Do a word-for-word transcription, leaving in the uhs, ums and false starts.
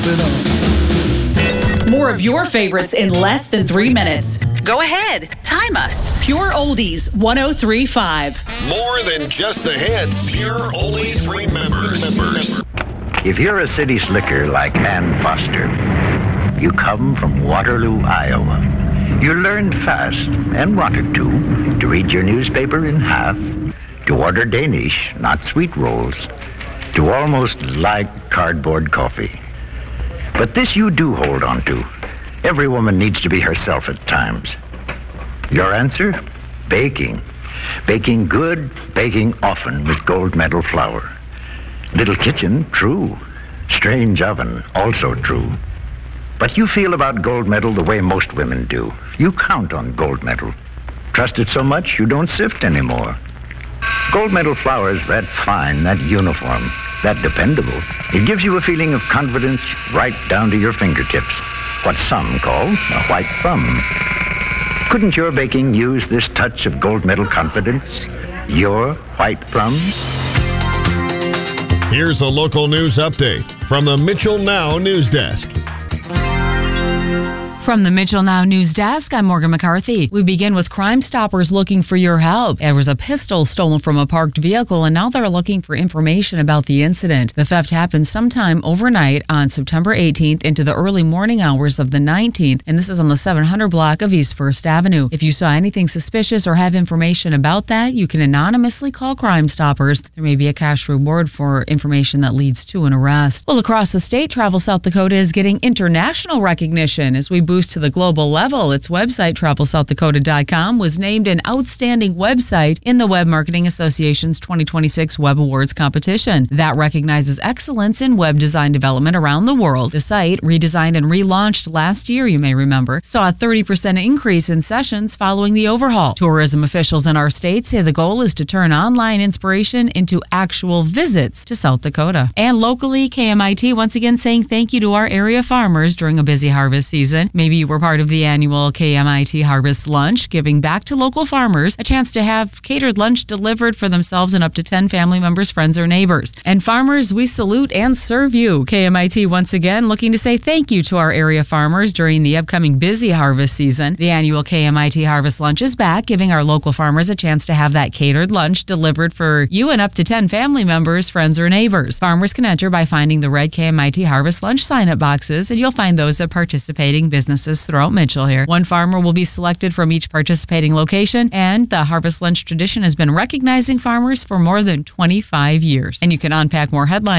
it up. More of your favorites in less than three minutes. Go ahead. Time us. Pure Oldies one oh three point five. More than just the hits. Pure Oldies remembers. If you're a city slicker like Ann Foster, you come from Waterloo, Iowa. You learned fast, and wanted to, to read your newspaper in half, to order Danish, not sweet rolls, to almost like cardboard coffee. But this you do hold on to. Every woman needs to be herself at times. Your answer? Baking. Baking good, baking often with gold medal flour. Little kitchen, true. Strange oven, also true. But you feel about gold medal the way most women do. You count on gold medal. Trust it so much you don't sift anymore. Gold medal flour is that fine, that uniform, that dependable. It gives you a feeling of confidence right down to your fingertips. What some call a white thumb. Couldn't your baking use this touch of gold medal confidence? Your white thumb? Here's a local news update from the Mitchell Now News Desk. From the Mitchell Now News Desk, I'm Morgan McCarthy. We begin with Crime Stoppers looking for your help. There was a pistol stolen from a parked vehicle, and now they're looking for information about the incident. The theft happened sometime overnight on September eighteenth into the early morning hours of the nineteenth, and this is on the seven hundred block of East First Avenue. If you saw anything suspicious or have information about that, you can anonymously call Crime Stoppers. There may be a cash reward for information that leads to an arrest. Well, across the state, Travel South Dakota is getting international recognition as we boost to the global level. Its website, travel south dakota dot com, was named an outstanding website in the Web Marketing Association's twenty twenty-six Web Awards competition. That recognizes excellence in web design development around the world. The site, redesigned and relaunched last year, you may remember, saw a thirty percent increase in sessions following the overhaul. Tourism officials in our state say the goal is to turn online inspiration into actual visits to South Dakota. And locally, K M I T once again saying thank you to our area farmers during a busy harvest season. Maybe you were part of the annual K M I T Harvest Lunch, giving back to local farmers a chance to have catered lunch delivered for themselves and up to ten family members, friends, or neighbors. And farmers, we salute and serve you. K M I T once again looking to say thank you to our area farmers during the upcoming busy harvest season. The annual K M I T Harvest Lunch is back, giving our local farmers a chance to have that catered lunch delivered for you and up to ten family members, friends, or neighbors. Farmers can enter by finding the red K M I T Harvest Lunch sign-up boxes, and you'll find those at participating businesses throughout Mitchell here. One farmer will be selected from each participating location, and the Harvest Lunch tradition has been recognizing farmers for more than twenty-five years. And you can unpack more headlines